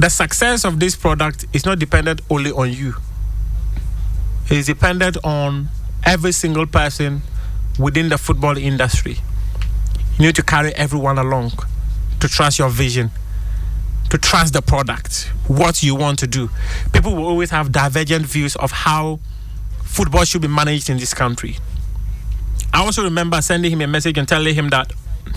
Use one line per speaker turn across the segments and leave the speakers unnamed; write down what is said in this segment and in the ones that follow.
the success of this product is not dependent only on you. It is dependent on every single person within the football industry. You need to carry everyone along, to trust your vision, to trust the product, what you want to do. People will always have divergent views of how football should be managed in this country. I also remember sending him a message and telling him that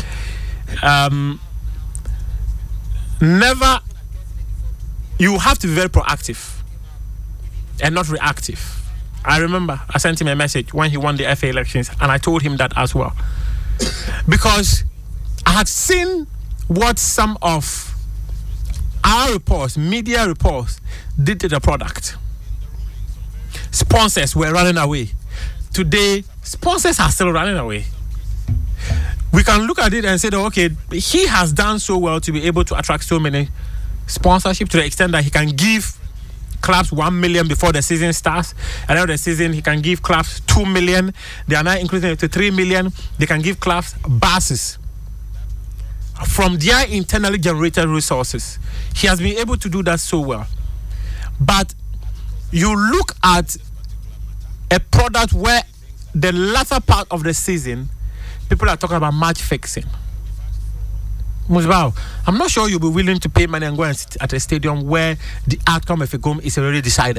you have to be very proactive and not reactive. I remember I sent him a message when he won the FA elections, and I told him that as well. Because I had seen what some of our reports, media reports, did to the product. Sponsors were running away. Today, sponsors are still running away. We can look at it and say that, okay, he has done so well to be able to attract so many sponsorship to the extent that he can give clubs 1 million before the season starts. At the end of the season, he can give clubs 2 million. They are now increasing it to 3 million. They can give clubs buses from their internally generated resources. He has been able to do that so well. But you look at a product where the latter part of the season, people are talking about match fixing. Musbao, I'm not sure you'll be willing to pay money and go and sit at a stadium where the outcome of a game is already decided.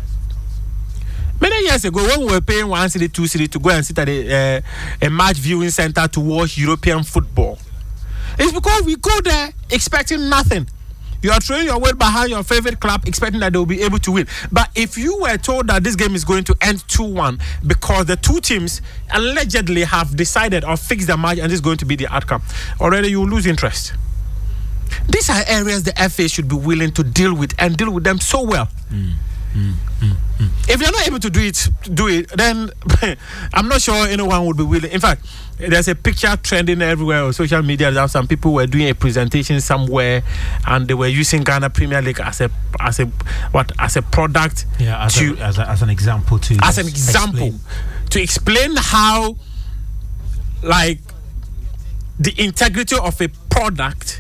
Many years ago, when we were paying 1 city, 2 city to go and sit at a match viewing center to watch European football, it's because we go there expecting nothing. You are throwing your weight behind your favorite club, expecting that they will be able to win. But if you were told that this game is going to end 2-1 because the two teams allegedly have decided or fixed the match and this is going to be the outcome, already you will lose interest. These are areas the FA should be willing to deal with and deal with them so well. If you're not able to do it, then I'm not sure anyone would be willing. In fact, there's a picture trending everywhere on social media that some people were doing a presentation somewhere and they were using Ghana Premier League as a product,
as an example
to explain how, like, the integrity of a product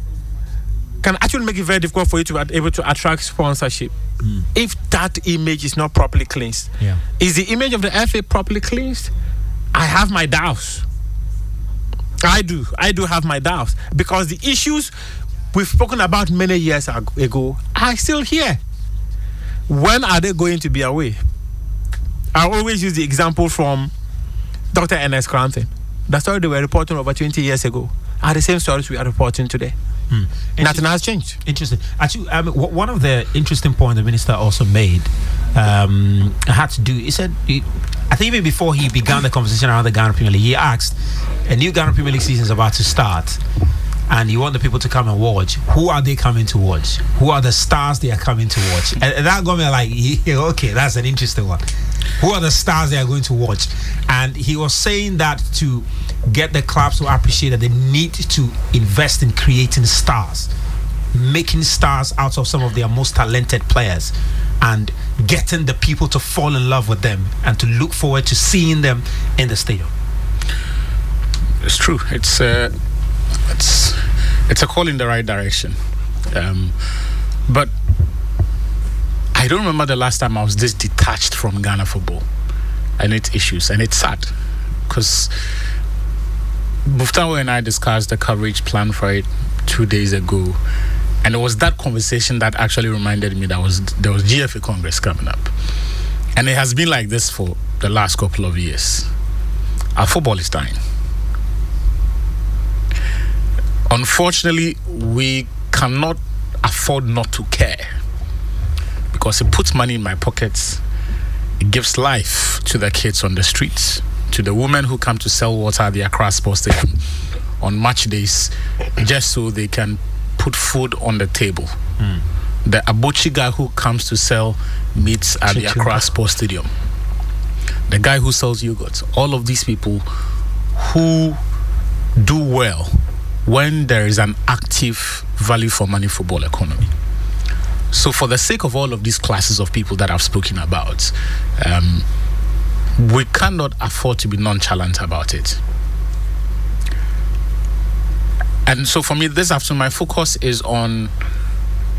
can actually make it very difficult for you to be able to attract sponsorship if that image is not properly cleansed. Is the image of the FA properly cleansed? I have my doubts. I do have my doubts, because the issues we've spoken about many years ago are still here. When are they going to be away? I always use the example from Dr. Ernest Crampton. The story they were reporting over 20 years ago are the same stories we are reporting today. Nothing has changed.
Interesting. Actually, one of the interesting points the minister also made had to do, he said, I think even before he began the conversation around the Ghana Premier League, he asked, a new Ghana Premier League season is about to start and you want the people to come and watch. Who are they coming to watch? Who are the stars they are coming to watch? And that got me like, okay, that's an interesting one. Who are the stars they are going to watch? And he was saying that to get the clubs to appreciate that they need to invest in creating stars, making stars out of some of their most talented players, and getting the people to fall in love with them and to look forward to seeing them in the stadium.
It's true. It's a call in the right direction, but I don't remember the last time I was this detached from Ghana football and its issues, and it's sad because Muftawa and I discussed the coverage plan for it 2 days ago, and it was that conversation that actually reminded me that there was GFA Congress coming up, and it has been like this for the last couple of years. Our football is dying. Unfortunately, we cannot afford not to care, because it puts money in my pockets. It gives life to the kids on the streets, to the women who come to sell water at the Accra Sports Stadium on match days, just so they can put food on the table. The Abochi guy who comes to sell meats at the Accra Sports Stadium, the guy who sells yogurt, all of these people who do well when there is an active value for money football economy. So for the sake of all of these classes of people that I've spoken about, we cannot afford to be nonchalant about it. And so for me this afternoon, my focus is on